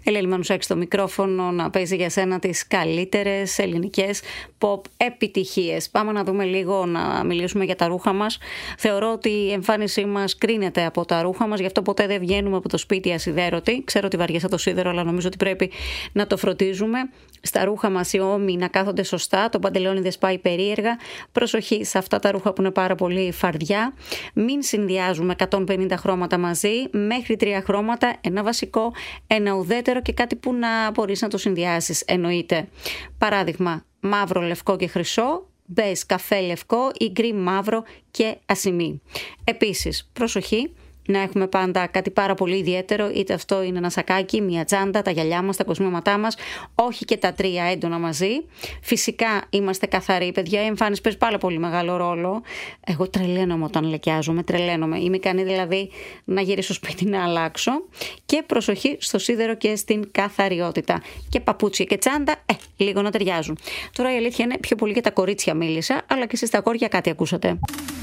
Ελένη Μανουσάκη στο μικρόφωνο να παίζει για σένα τις καλύτερες ελληνικές pop επιτυχίες. Πάμε να δούμε λίγο, να μιλήσουμε για τα ρούχα μας. Θεωρώ ότι η εμφάνισή μας κρίνεται από τα ρούχα μας, γι' αυτό ποτέ δεν βγαίνουμε από το σπίτι ασιδέρωτοι. Ξέρω ότι βαριέσαι το σίδερο, αλλά νομίζω ότι πρέπει να το φροντίζουμε. Στα ρούχα μας οι ώμοι να κάθονται σωστά, το παντελόνι δεν σπάει περίεργα. Προσοχή σε αυτά τα ρούχα που είναι πάρα πολύ φαρδιά. Μην συνδυάζουμε 150 χρώματα μαζί, μέχρι 3 χρώματα, ένα βασικό, ένα ουδέτερο και κάτι που να μπορείς να το συνδυάσεις, εννοείται. Παράδειγμα, μαύρο, λευκό και χρυσό, μπες, καφέ, λευκό ή γκρι, μαύρο και ασημί. Επίσης, προσοχή, να έχουμε πάντα κάτι πάρα πολύ ιδιαίτερο, είτε αυτό είναι ένα σακάκι, μια τσάντα, τα γυαλιά μας, τα κοσμήματά μας, όχι και τα 3 έντονα μαζί. Φυσικά είμαστε καθαροί, παιδιά, η εμφάνιση παίζει πάρα πολύ μεγάλο ρόλο. Εγώ τρελαίνομαι όταν λεκιάζομαι, τρελαίνομαι. Είμαι ικανή δηλαδή να γυρίσω σπίτι να αλλάξω. Και προσοχή στο σίδερο και στην καθαριότητα. Και παπούτσια και τσάντα, λίγο να ταιριάζουν. Τώρα η αλήθεια είναι πιο πολύ για τα κορίτσια μίλησα, αλλά και εσείς τα αγόρια κάτι ακούσατε.